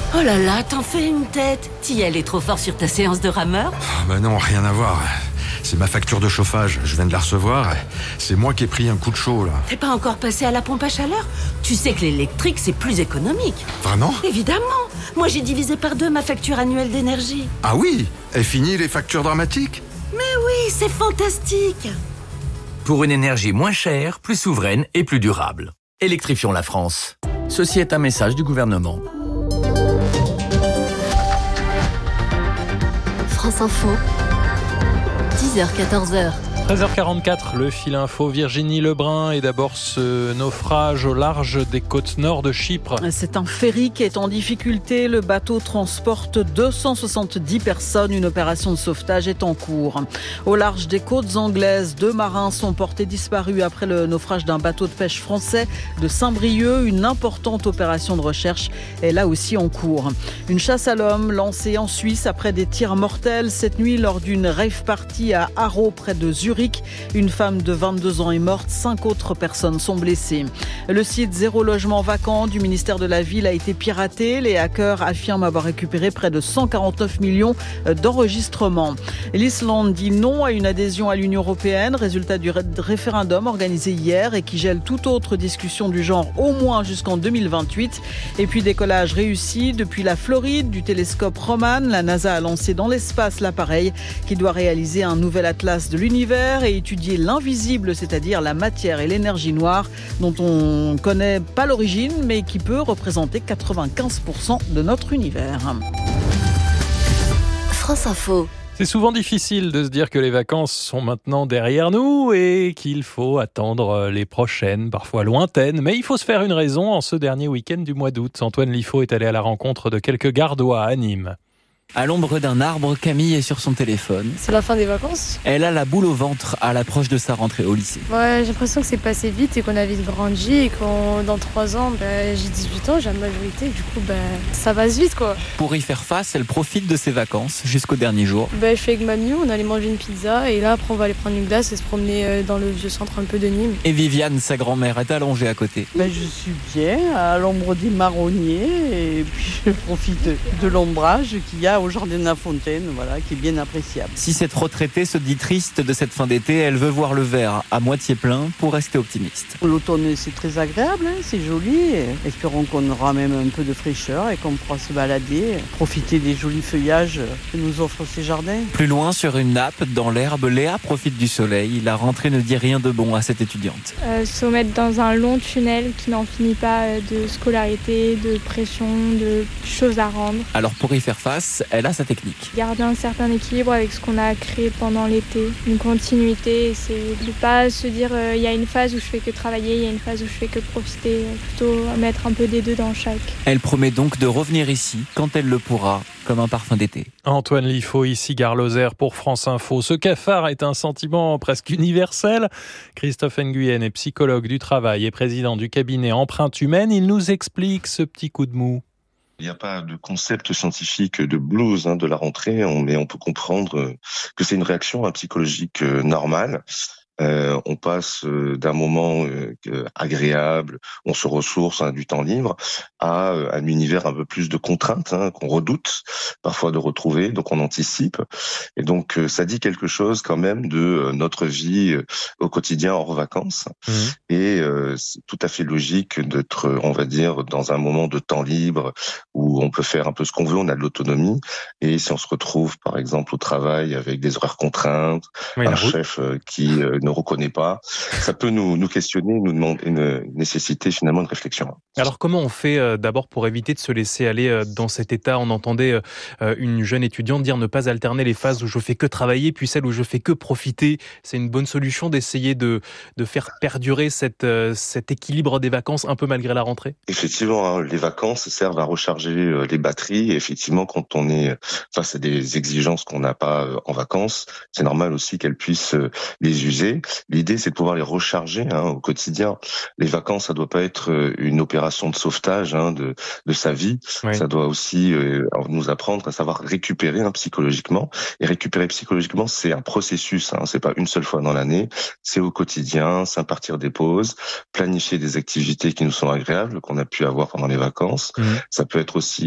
Oh là là, t'en fais une tête. T'y allais trop fort sur ta séance de rameur? Bah non, rien à voir. C'est ma facture de chauffage, je viens de la recevoir. C'est moi qui ai pris un coup de chaud, là. T'es pas encore passé à la pompe à chaleur? Tu sais que l'électrique, c'est plus économique. Vraiment? Évidemment. Moi, j'ai divisé par 2 ma facture annuelle d'énergie. Ah oui? Est fini les factures dramatiques? Mais oui, c'est fantastique. Pour une énergie moins chère, plus souveraine et plus durable. Électrifions la France. Ceci est un message du gouvernement. France Info, 10h-14h. 13h44, le fil info, Virginie Lebrun, et d'abord ce naufrage au large des côtes nord de Chypre. C'est un ferry qui est en difficulté. Le bateau transporte 270 personnes. Une opération de sauvetage est en cours. Au large des côtes anglaises, 2 marins sont portés disparus après le naufrage d'un bateau de pêche français de Saint-Brieuc. Une importante opération de recherche est là aussi en cours. Une chasse à l'homme lancée en Suisse après des tirs mortels cette nuit lors d'une rave party à Haro près de Zurich. Une femme de 22 ans est morte, 5 autres personnes sont blessées. Le site Zéro Logement Vacant du ministère de la Ville a été piraté. Les hackers affirment avoir récupéré près de 149 millions d'enregistrements. L'Islande dit non à une adhésion à l'Union européenne, résultat du référendum organisé hier et qui gèle toute autre discussion du genre au moins jusqu'en 2028. Et puis décollage réussi depuis la Floride du télescope Roman. La NASA a lancé dans l'espace l'appareil qui doit réaliser un nouvel atlas de l'univers et étudier l'invisible, c'est-à-dire la matière et l'énergie noire dont on ne connaît pas l'origine mais qui peut représenter 95% de notre univers. France Info. C'est souvent difficile de se dire que les vacances sont maintenant derrière nous et qu'il faut attendre les prochaines, parfois lointaines. Mais il faut se faire une raison en ce dernier week-end du mois d'août. Antoine Liffaut est allé à la rencontre de quelques Gardois à Nîmes. À l'ombre d'un arbre, Camille est sur son téléphone. C'est la fin des vacances. Elle a la boule au ventre à l'approche de sa rentrée au lycée. Ouais, j'ai l'impression que c'est passé vite et qu'on a vite grandi et qu'on dans 3 ans, j'ai 18 ans, j'ai la majorité, du coup, ça passe vite quoi. Pour y faire face, elle profite de ses vacances jusqu'au dernier jour. Je suis avec mamie, on allait manger une pizza et là après on va aller prendre une glace et se promener dans le vieux centre un peu de Nîmes. Et Viviane, sa grand-mère, est allongée à côté. Je suis bien à l'ombre des marronniers et puis je profite de l'ombrage qu'il y a au jardin de la Fontaine, voilà, qui est bien appréciable. Si cette retraitée se dit triste de cette fin d'été, elle veut voir le verre à moitié plein pour rester optimiste. L'automne, c'est très agréable, c'est joli. Espérons qu'on aura même un peu de fraîcheur et qu'on pourra se balader, profiter des jolis feuillages que nous offrent ces jardins. Plus loin, sur une nappe, dans l'herbe, Léa profite du soleil. La rentrée ne dit rien de bon à cette étudiante. Se mettre dans un long tunnel qui n'en finit pas de scolarité, de pression, de choses à rendre. Alors pour y faire face, elle a sa technique. Garder un certain équilibre avec ce qu'on a créé pendant l'été. Une continuité, c'est de pas se dire il y a une phase où je fais que travailler, il y a une phase où je fais que profiter. Plutôt mettre un peu des deux dans chaque. Elle promet donc de revenir ici quand elle le pourra, comme un parfum d'été. Antoine Liffaut, ici Gare Lozère pour France Info. Ce cafard est un sentiment presque universel. Christophe Nguyen est psychologue du travail et président du cabinet Empreinte Humaine. Il nous explique ce petit coup de mou. Il n'y a pas de concept scientifique de blues de la rentrée, mais on peut comprendre que c'est une réaction psychologique normale. On passe d'un moment agréable, on se ressource, du temps libre, à un univers un peu plus de contraintes qu'on redoute parfois de retrouver, donc on anticipe. Et donc ça dit quelque chose quand même de notre vie au quotidien hors vacances. Et c'est tout à fait logique d'être, on va dire, dans un moment de temps libre où on peut faire un peu ce qu'on veut, on a de l'autonomie. Et si on se retrouve par exemple au travail avec des horaires contraintes, un chef qui ne reconnaît pas, ça peut nous questionner, nous demander une nécessité finalement de réflexion. Alors comment on fait d'abord pour éviter de se laisser aller dans cet état? On entendait une jeune étudiante dire ne pas alterner les phases où je fais que travailler puis celles où je fais que profiter. C'est une bonne solution d'essayer de faire perdurer cet équilibre des vacances un peu malgré la rentrée? Effectivement, les vacances servent à recharger les batteries. Et effectivement, quand on est face à des exigences qu'on n'a pas en vacances, c'est normal aussi qu'elles puissent les user. L'idée, c'est de pouvoir les recharger au quotidien. Les vacances, ça doit pas être une opération de sauvetage de sa vie. Oui. Ça doit aussi nous apprendre à savoir récupérer psychologiquement. Et récupérer psychologiquement, c'est un processus. C'est pas une seule fois dans l'année. C'est au quotidien, s'impartir des pauses, planifier des activités qui nous sont agréables, qu'on a pu avoir pendant les vacances. Ça peut être aussi